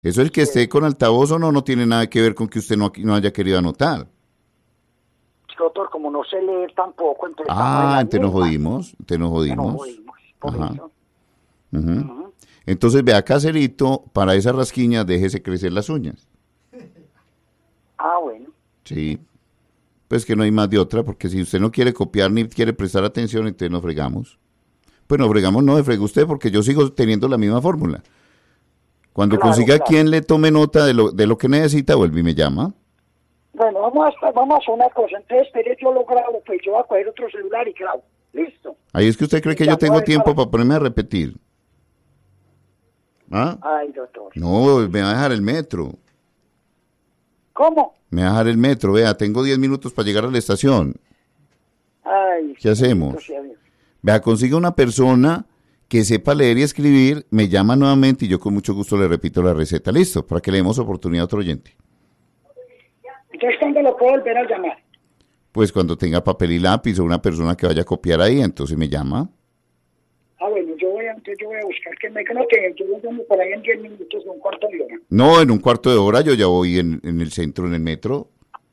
Eso el que esté con altavoz o no, no tiene nada que ver con que usted no haya querido anotar. Doctor, como no sé leer tampoco, entonces estamos en Ah, la entonces nos misma. jodimos, entonces nos Ya nos jodimos. jodimos, por Ajá. eso. Ujú. Ujú. Entonces vea, caserito, para esas rasquiñas déjese crecer las uñas. Ah, bueno. Sí, pues que no hay más de otra, porque si usted no quiere copiar ni quiere prestar atención, entonces nos fregamos. Pues nos fregamos, no, me frega usted, porque yo sigo teniendo la misma fórmula. Cuando Claro, consiga claro. quien le tome nota de lo que necesita, vuelve y me llama. Bueno, vamos a hacer una cosa. Entonces, espere, yo lo grabo, pues yo voy a coger otro celular y grabo. Listo. Ahí es que usted cree Y que yo llamo a tengo ver tiempo para... para ponerme a repetir. ¿Ah? Ay, doctor. No, me va a dejar el metro. ¿Cómo? Me va a dejar el metro, vea, tengo 10 minutos para llegar a la estación. Ay, ¿Qué bendito hacemos? sea Dios. Vea, consiga una persona que sepa leer y escribir, me llama nuevamente y yo con mucho gusto le repito la receta. Listo, para que le demos oportunidad a otro oyente. Entonces, ¿cuándo lo puedo volver a llamar? Pues cuando tenga papel y lápiz o una persona que vaya a copiar ahí, entonces me llama. Ah, bueno, entonces yo voy a buscar que me que yo lo llamo por ahí en 10 minutos, un cuarto de hora. No, en un cuarto de hora yo ya voy en el centro, en el metro.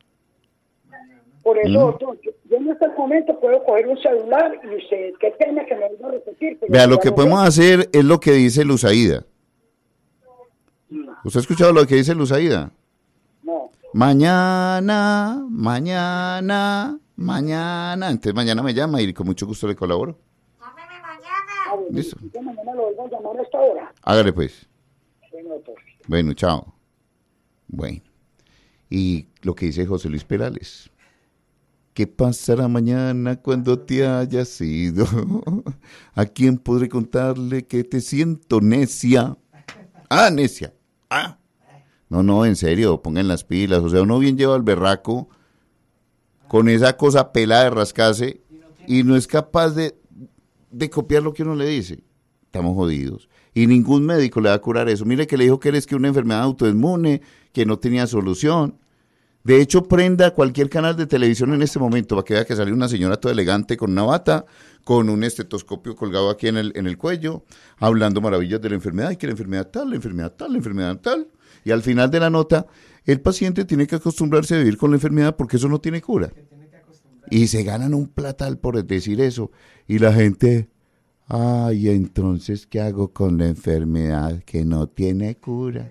Por eso, ¿Mm? doctor, yo en este momento puedo coger un celular y usted, qué pena que me vuelva a repetir, pero Vea, yo lo ya que lo podemos sé. hacer es lo que dice Luzaida. ¿Usted ha escuchado lo que dice Luzaida? No. Mañana, mañana, mañana. Entonces mañana me llama y con mucho gusto le colaboro. Ah, bueno, Listo. yo mañana lo vuelvo a llamar a esta hora. Hágale pues. Bueno, doctor. Bueno, chao. Bueno. Y lo que dice José Luis Perales. ¿Qué pasará mañana cuando te hayas ido? ¿A quién podré contarle que te siento necia? Ah, necia. Ah. No, en serio, pongan las pilas. O sea, uno bien lleva al berraco con esa cosa pelada de rascarse y no es capaz de copiar lo que uno le dice. Estamos jodidos. Y ningún médico le va a curar eso. Mire que le dijo que eres que una enfermedad autoinmune, que no tenía solución. De hecho, prenda cualquier canal de televisión en este momento para que vea que sale una señora toda elegante con una bata, con un estetoscopio colgado aquí en el cuello, hablando maravillas de la enfermedad, y que la enfermedad tal, la enfermedad tal, la enfermedad tal. Y al final de la nota, el paciente tiene que acostumbrarse a vivir con la enfermedad porque eso no tiene cura. Y se ganan un platal por decir eso. Y la gente, ay, entonces, ¿qué hago con la enfermedad que no tiene cura?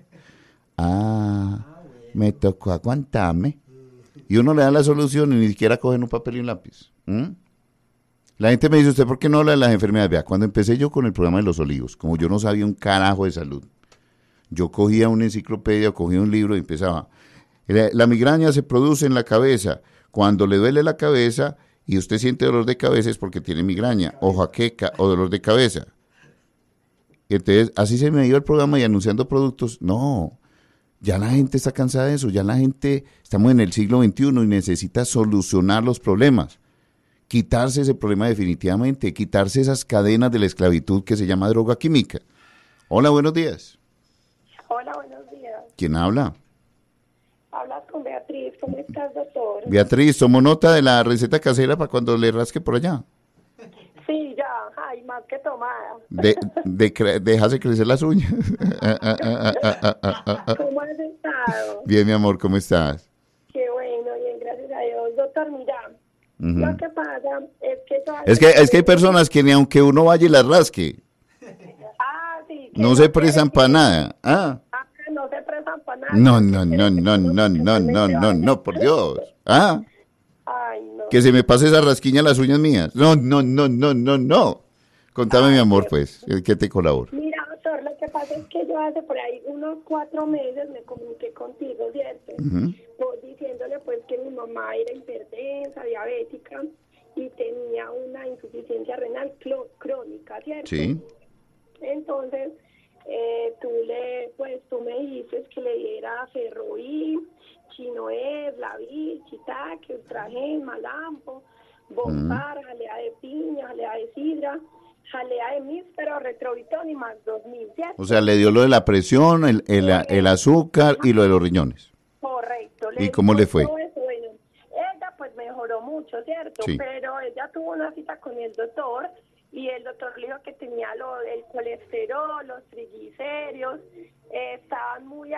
Me tocó aguantarme. Y uno le da la solución y ni siquiera cogen un papel y un lápiz. ¿Mm? La gente me dice, ¿usted por qué no habla de las enfermedades? Vea, cuando empecé yo con el programa de los olivos, como yo no sabía un carajo de salud, yo cogía una enciclopedia, cogía un libro y empezaba. La migraña se produce en la cabeza. Cuando le duele la cabeza y usted siente dolor de cabeza es porque tiene migraña, o jaqueca, o dolor de cabeza. Y entonces, así se me dio el programa y anunciando productos. No, ya la gente está cansada de eso, ya la gente, estamos en el siglo XXI y necesita solucionar los problemas. Quitarse ese problema definitivamente, quitarse esas cadenas de la esclavitud que se llama droga química. Hola, buenos días. Hola, buenos días. ¿Quién habla? Hablas con Beatriz. ¿Cómo estás, doctor? Beatriz, tomo nota de la receta casera para cuando le rasque por allá. Sí, ya. Ay, más que tomada. Déjase crecer las uñas. ¿Cómo has estado? Bien, mi amor, ¿cómo estás? Qué bueno, bien, gracias a Dios. Doctor, mira, lo que pasa es que Es que hay personas que ni aunque uno vaya y las rasque, Ah, sí, que no se presan para nada. que no se presan para nada. No, que no, no, quieren que no, uno no, no, no, totalmente no, vaya. no, por Dios. Ay, no. Que se me pase esa rasquiña a las uñas mías. No, no, no, no, no, no. Contame, mi amor, pues, ¿qué te colaboro? Mira, doctor, lo que pasa es que yo hace por ahí unos 4 meses me comuniqué contigo, ¿cierto? Pues, diciéndole pues que mi mamá era hipertensa, diabética y tenía una insuficiencia renal crónica, ¿cierto? Sí. Entonces, tú me dices que le diera Ferroil, Chinoer, Lavil, Chitaque, Ultragen, Malampo, Bompar, jalea de piña, jalea de sidra, jalea de míspero, retrovitón y más 2000, ¿cierto? O sea, le dio lo de la presión, el azúcar y lo de los riñones. Correcto. ¿Y cómo le fue? Todo eso, ella pues mejoró mucho, ¿cierto? Sí. Pero ella tuvo una cita con el doctor y el doctor le dijo que tenía el colesterol, los triglicéridos, estaban muy